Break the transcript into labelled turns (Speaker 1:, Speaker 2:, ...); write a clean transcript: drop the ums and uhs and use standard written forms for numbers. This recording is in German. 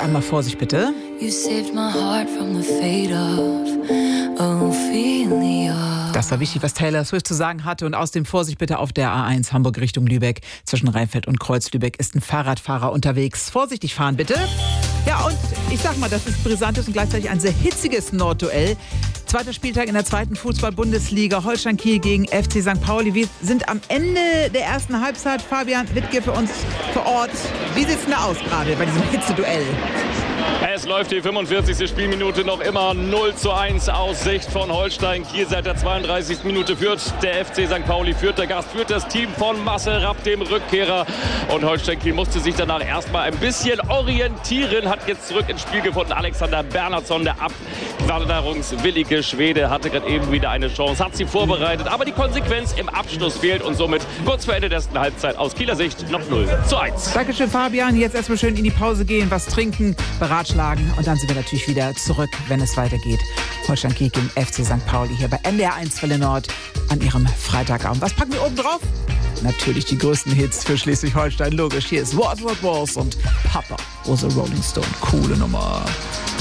Speaker 1: einmal Vorsicht, bitte. Das war wichtig, was Taylor Swift zu sagen hatte. Und aus dem Vorsicht bitte auf der A1 Hamburg Richtung Lübeck. Zwischen Rheinfeld und Kreuz-Lübeck ist ein Fahrradfahrer unterwegs. Vorsichtig fahren, bitte. Ja, und ich sag mal, das ist ein brisantes und gleichzeitig ein sehr hitziges Nordduell. Zweiter Spieltag in der zweiten Fußball-Bundesliga. Holstein Kiel gegen FC St. Pauli. Wir sind am Ende der ersten Halbzeit. Fabian Wittke für uns vor Ort. Wie sieht es denn da aus gerade bei diesem Hitzeduell?
Speaker 2: Es läuft die 45. Spielminute noch immer 0:1 aus Sicht von Holstein Kiel. Seit der 32. Minute führt der FC St. Pauli, führt der Gast, führt das Team von Marcel Rapp, dem Rückkehrer. Und Holstein Kiel musste sich danach erstmal ein bisschen orientieren, hat jetzt zurück ins Spiel gefunden. Alexander Bernhardsson, der abwanderungswillige Schwede, hatte gerade eben wieder eine Chance, hat sie vorbereitet. Aber die Konsequenz im Abschluss fehlt und somit kurz vor Ende der ersten Halbzeit aus Kieler Sicht noch 0:1.
Speaker 1: Dankeschön, Fabian. Jetzt erstmal schön in die Pause gehen, was trinken, beratschlagen und dann sind wir natürlich wieder zurück, wenn es weitergeht. Holstein Kiel gegen FC St. Pauli hier bei NDR 1 Welle Nord an ihrem Freitagabend. Was packen wir oben drauf? Natürlich die größten Hits für Schleswig-Holstein. Logisch, hier ist What Walls und Papa was a Rolling Stone. Coole Nummer.